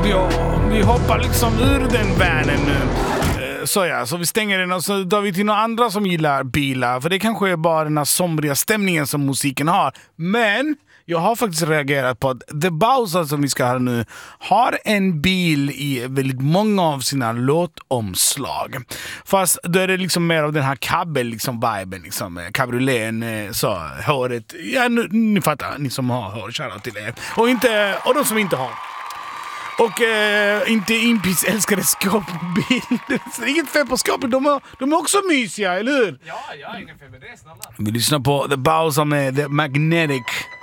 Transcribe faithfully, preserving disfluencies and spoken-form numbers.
vi, vi hoppar liksom ur den världen nu. Så ja, så vi stänger den och så tar vi till några andra som gillar bilar. För det kanske är bara den här somriga stämningen som musiken har. Men jag har faktiskt reagerat på att The Bowser som vi ska ha nu har en bil i väldigt många av sina låtomslag. Fast då är det liksom mer av den här kabel liksom viben liksom, cabrioleten, så håret. Ja, nu, ni fattar, ni som har hår, shoutout till er. Och, inte, och de som inte har. Och eh, inte Impis älskade skåpbil. Det är inget fel på skåpet, de är, de är också mysiga, eller hur? Ja, jag har ingen fel med det, snälla. Vi lyssnar på The Bowser med The Magnetic.